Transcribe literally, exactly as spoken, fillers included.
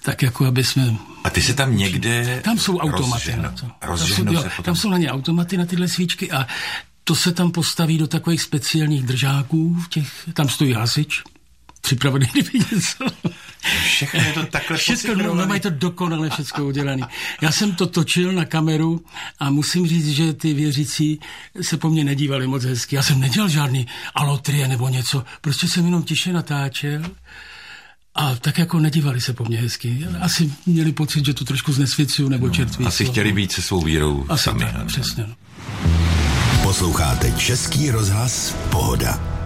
tak jako aby jsme... A ty se tam někde... Tam jsou automaty na to. Tam jsou, jo, tam jsou na ně automaty na tyhle svíčky a to se tam postaví do takových speciálních držáků, v těch, tam stojí hasič, připravený kdyby něco. Všechno je to takhle všechno, no, mají to dokonale všechno udělané. Já jsem to točil na kameru a musím říct, že ty věřící se po mně nedívali moc hezky. Já jsem nedělal žádný alotrie nebo něco, prostě jsem jenom tiše natáčel a tak jako nedívali se po mně hezky. Asi měli pocit, že to trošku znesvěcuju nebo no, čertví. Asi chtěli být se svou vírou asi sami. Tak, přesně. No. Posloucháte Český rozhlas Pohoda.